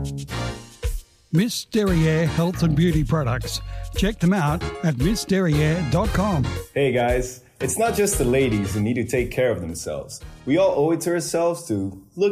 Miss Derriere Health and Beauty Products. Check them out at missderriere.com. Hey guys, it's not just the ladies who need to take care of themselves. We all owe it to ourselves to look